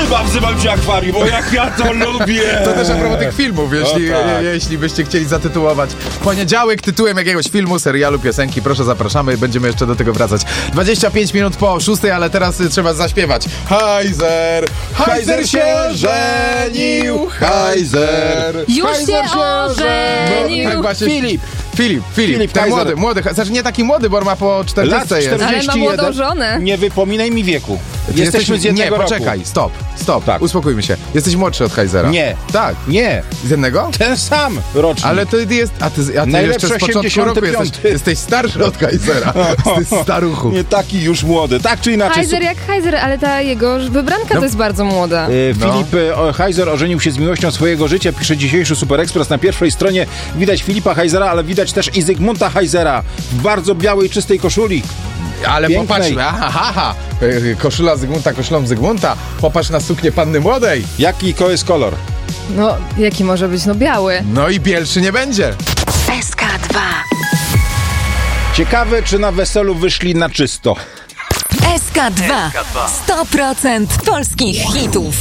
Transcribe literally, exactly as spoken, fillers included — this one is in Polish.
Ryba wzywam cię akwarium, bo jak ja to lubię. To też a propos tych filmów, jeśli, O, tak. je, jeśli byście chcieli zatytułować poniedziałek tytułem jakiegoś filmu, serialu, piosenki, proszę zapraszamy, będziemy jeszcze do tego wracać. dwadzieścia pięć minut po szóstej, ale teraz y, trzeba zaśpiewać. Heiser, Heiser się ożenił, Heiser. Już Heiser się ożenił. No, tak właśnie. Filip. Filip, Filip, Filip ten Heiser. młody, młody, znaczy nie taki młody, bo on ma po Lat czterdzieści jest. czterdzieści jeden. Ale ma młodą żonę. Nie wypominaj mi wieku. Ty Jesteśmy z jednego Nie, roku. poczekaj, stop, stop, Tak. uspokójmy się. Jesteś młodszy od Heisera. Nie. Tak. Nie, Z jednego? ten sam rocznik. Ale to jest, a ty, a ty Najlepszy jeszcze z początku osiemdziesiąty roku piąty. jesteś, jesteś starszy od Heisera. Jesteś staruchu. Nie taki już młody. Tak czy inaczej. Heiser jak Heiser, ale ta jego wybranka No. to jest bardzo młoda. Y, No. Filip y, Heiser ożenił się z miłością swojego życia, pisze dzisiejszy Super Express. Na pierwszej stronie widać Filipa Heisera, ale widać też i Zygmunta Heisera w bardzo białej, czystej koszuli. Ale Pięknej. popatrz, aha, aha, aha. Y, koszula Zygmunta, koszulą Zygmunta. Popatrz na suknię panny młodej. Jaki to jest kolor? No, jaki może być? No biały. No i bielszy nie będzie. S K dwa. Ciekawe, czy na weselu wyszli na czysto. S K dwa. sto procent polskich hitów.